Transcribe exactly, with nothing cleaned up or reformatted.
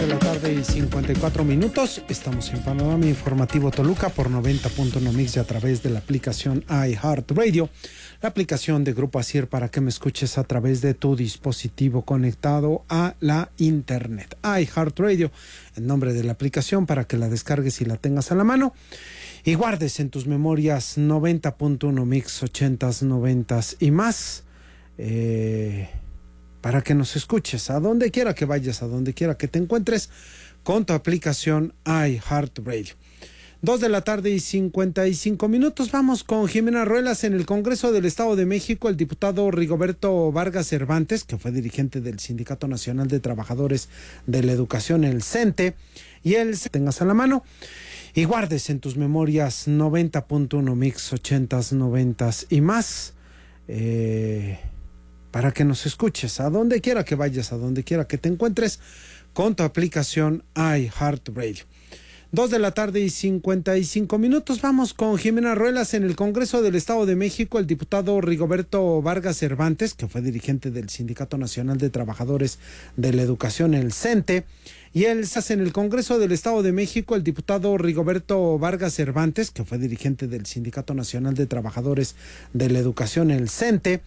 de la tarde y cincuenta y cuatro minutos. Estamos en Panorama Informativo Toluca por noventa punto uno Mix y a través de la aplicación iHeartRadio, la aplicación de Grupo Asir para que me escuches a través de tu dispositivo conectado a la internet. iHeartRadio, el nombre de la aplicación para que la descargues y la tengas a la mano y guardes en tus memorias noventa punto uno Mix, ochentas, noventas y más. Eh... para que nos escuches a donde quiera que vayas, a donde quiera que te encuentres con tu aplicación iHeartRadio. Dos de la tarde y cincuenta y cinco minutos. Vamos con Jimena Ruelas. En el Congreso del Estado de México, el diputado Rigoberto Vargas Cervantes, que fue dirigente del Sindicato Nacional de Trabajadores de la Educación, el CENTE, y él tengas a la mano y guardes en tus memorias noventa punto uno Mix, ochentas, noventas y más. Eh... para que nos escuches a donde quiera que vayas, a donde quiera que te encuentres con tu aplicación iHeartRadio. Dos de la tarde y cincuenta y cinco minutos. Vamos con Jimena Ruelas. En el Congreso del Estado de México, el diputado Rigoberto Vargas Cervantes, que fue dirigente del Sindicato Nacional de Trabajadores de la Educación, el CENTE, y él en el Congreso del Estado de México, el diputado Rigoberto Vargas Cervantes, que fue dirigente del Sindicato Nacional de Trabajadores de la Educación, el CENTE,